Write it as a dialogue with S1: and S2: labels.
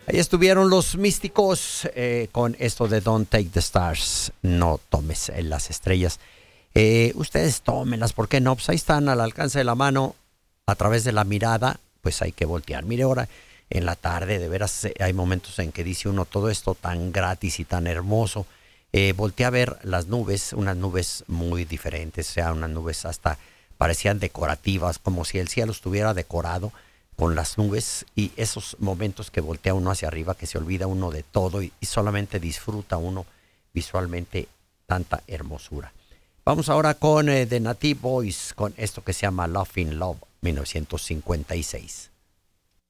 S1: Ahí estuvieron los Místicos con esto de Don't Take the Stars, no tomes las estrellas. Ustedes tómenlas, ¿por qué no? Pues ahí están al alcance de la mano, a través de la mirada, pues hay que voltear. Mire, ahora en la tarde, de veras, hay momentos en que dice uno todo esto tan gratis y tan hermoso. Volteé a ver las nubes, unas nubes muy diferentes, o sea, unas nubes hasta parecían decorativas, como si el cielo estuviera decorado con las nubes, y esos momentos que voltea uno hacia arriba, que se olvida uno de todo y solamente disfruta uno visualmente tanta hermosura. Vamos ahora con The Native Boys, con esto que se llama Love in Love 1956.